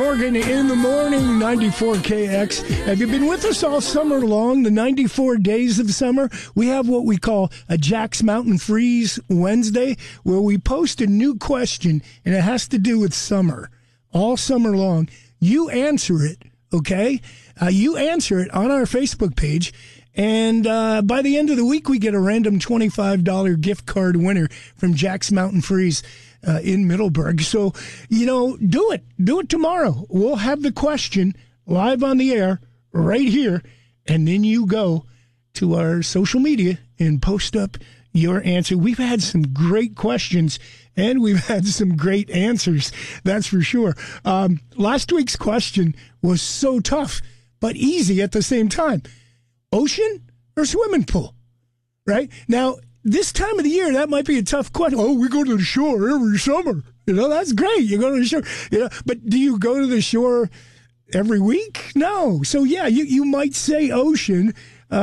Morgan in the morning, 94 KX. Have you been with us all summer long, the 94 days of summer? We have what we call a Jack's Mountain Freeze Wednesday, where we post a new question, and it has to do with summer. All summer long. You answer it, okay? You answer it on our Facebook page, and by the end of the week, we get a random $25 gift card winner from Jack's Mountain Freeze in Middleburg. So, do it. Do it tomorrow. We'll have the question live on the air right here, and then you go to our social media and post up your answer. We've had some great questions, and we've had some great answers, that's for sure. Last week's question was so tough, but easy at the same time. Ocean or swimming pool, right? Now, this time of the year, that might be a tough question. Oh, we go to the shore every summer. That's great. You go to the shore. But do you go to the shore every week? No. So, yeah, you might say ocean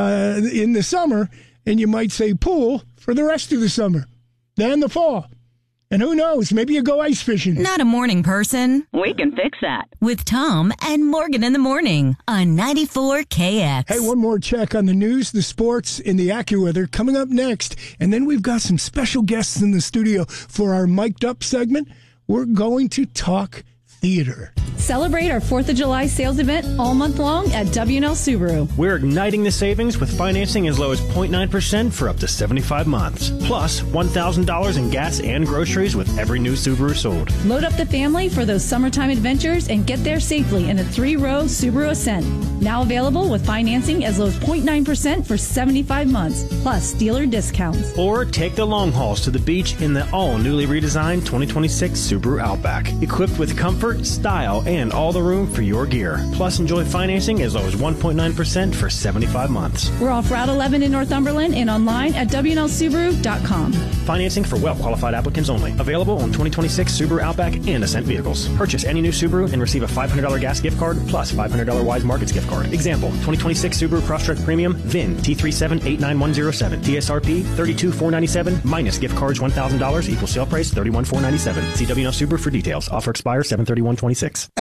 in the summer, and you might say pool for the rest of the summer, then the fall. And who knows, maybe you go ice fishing. Not a morning person? We can fix that. With Tom and Morgan in the morning on 94 KX. Hey, one more check on the news, the sports, and the AccuWeather coming up next. And then we've got some special guests in the studio for our Mic'd Up segment. We're going to talk theater. Celebrate our 4th of July sales event all month long at W&L Subaru. We're igniting the savings with financing as low as 0.9% for up to 75 months. Plus, $1,000 in gas and groceries with every new Subaru sold. Load up the family for those summertime adventures and get there safely in a 3-row Subaru Ascent. Now available with financing as low as 0.9% for 75 months, plus dealer discounts. Or take the long hauls to the beach in the all-newly redesigned 2026 Subaru Outback. Equipped with comfort, style, and all the room for your gear. Plus, enjoy financing as low as 1.9% for 75 months. We're off Route 11 in Northumberland and online at WNLSubaru.com. Financing for well-qualified applicants only. Available on 2026 Subaru Outback and Ascent vehicles. Purchase any new Subaru and receive a $500 gas gift card plus $500 Wise Markets gift card. Example, 2026 Subaru Crosstrek Premium, VIN T3789107. TSRP $32,497 minus gift cards $1,000 equals sale price $31,497. See WNL Subaru for details. Offer expires 7/31/26.